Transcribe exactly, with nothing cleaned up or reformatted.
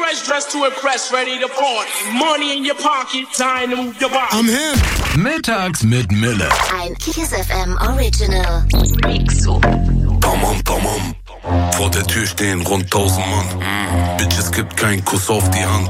fresh dressed to impress, ready to party. Money in your pocket, time to move your body. I'm him. Mittags mit Mille. Ein Kiss F M Original. Mixo. Tamam, tamam. Vor der Tür stehen rund tausend Mann. Bitches gibt keinen Kuss auf die Hand.